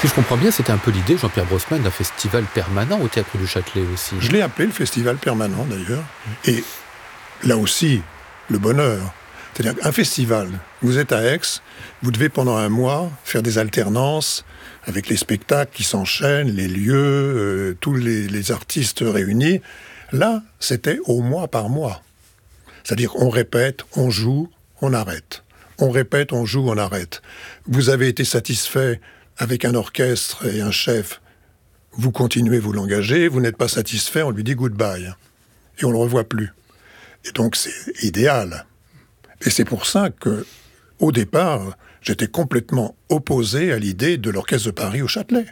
Si je comprends bien, c'était un peu l'idée, Jean-Pierre Brossman, d'un festival permanent au Théâtre du Châtelet aussi. Je l'ai appelé le festival permanent d'ailleurs. Et là aussi, le bonheur. C'est-à-dire qu'un festival, vous êtes à Aix, vous devez pendant un mois faire des alternances avec les spectacles qui s'enchaînent, les lieux, tous les artistes réunis. Là, c'était au mois par mois. C'est-à-dire on répète, on joue, on arrête. On répète, on joue, on arrête. Vous avez été satisfait avec un orchestre et un chef, vous continuez, vous l'engagez. Vous n'êtes pas satisfait, on lui dit goodbye. Et on ne le revoit plus. Et donc c'est idéal. Et c'est pour ça que, au départ, j'étais complètement opposé à l'idée de l'Orchestre de Paris au Châtelet.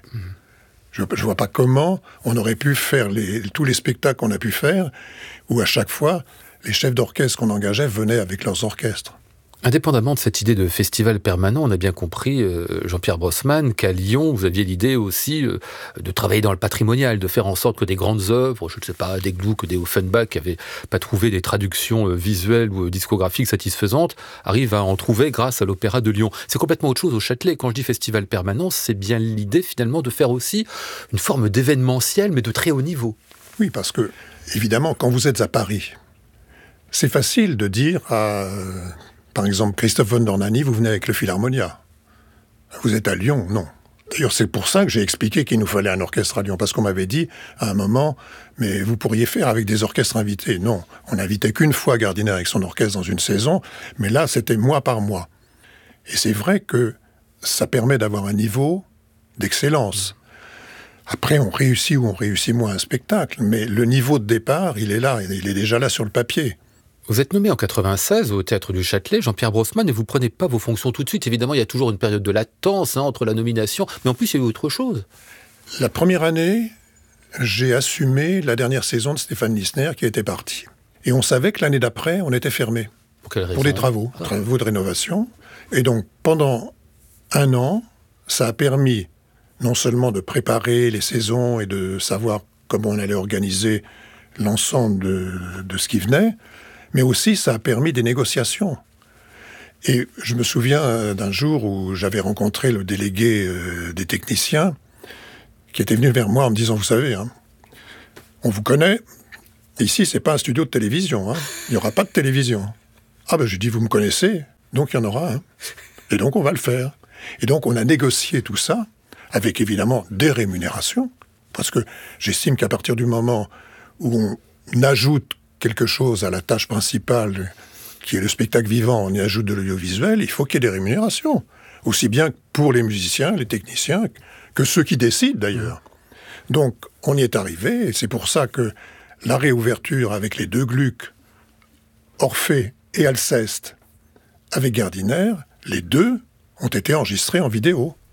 Je ne vois pas comment on aurait pu faire tous les spectacles qu'on a pu faire, où à chaque fois, les chefs d'orchestre qu'on engageait venaient avec leurs orchestres. Indépendamment de cette idée de festival permanent, on a bien compris, Jean-Pierre Brossman, qu'à Lyon, vous aviez l'idée aussi de travailler dans le patrimonial, de faire en sorte que des grandes œuvres, je ne sais pas, des Gluck, des Offenbach, qui n'avaient pas trouvé des traductions visuelles ou discographiques satisfaisantes, arrivent à en trouver grâce à l'Opéra de Lyon. C'est complètement autre chose au Châtelet. Quand je dis festival permanent, c'est bien l'idée finalement de faire aussi une forme d'événementiel, mais de très haut niveau. Oui, parce que, évidemment, quand vous êtes à Paris, c'est facile de dire à... Par exemple, Christophe von Dornany, vous venez avec le Philharmonia. Vous êtes à Lyon, non. D'ailleurs, c'est pour ça que j'ai expliqué qu'il nous fallait un orchestre à Lyon, parce qu'on m'avait dit, à un moment, mais vous pourriez faire avec des orchestres invités. Non, on n'invitait qu'une fois Gardiner avec son orchestre dans une saison, mais là, c'était mois par mois. Et c'est vrai que ça permet d'avoir un niveau d'excellence. Après, on réussit ou on réussit moins un spectacle, mais le niveau de départ, il est là, il est déjà là sur le papier. Vous êtes nommé en 96 au Théâtre du Châtelet, Jean-Pierre Brossman, et vous ne prenez pas vos fonctions tout de suite. Évidemment, il y a toujours une période de latence entre la nomination, mais en plus, il y a eu autre chose. La première année, j'ai assumé la dernière saison de Stéphane Lissner qui était parti. Et on savait que l'année d'après, on était fermé. Pour quelle raison ? Pour les travaux de rénovation. Et donc, pendant un an, ça a permis non seulement de préparer les saisons et de savoir comment on allait organiser l'ensemble de ce qui venait, mais aussi ça a permis des négociations. Et je me souviens d'un jour où j'avais rencontré le délégué des techniciens qui était venu vers moi en me disant, vous savez, on vous connaît, ici c'est pas un studio de télévision, il n'y aura pas de télévision. Ah ben je dis, vous me connaissez, donc il y en aura un. Et donc on va le faire. Et donc on a négocié tout ça, avec évidemment des rémunérations, parce que j'estime qu'à partir du moment où on ajoute quelque chose à la tâche principale, qui est le spectacle vivant, on y ajoute de l'audiovisuel, il faut qu'il y ait des rémunérations. Aussi bien pour les musiciens, les techniciens, que ceux qui décident d'ailleurs. Donc, on y est arrivé, et c'est pour ça que la réouverture avec les deux Gluck, Orphée et Alceste, avec Gardiner, les deux ont été enregistrés en vidéo.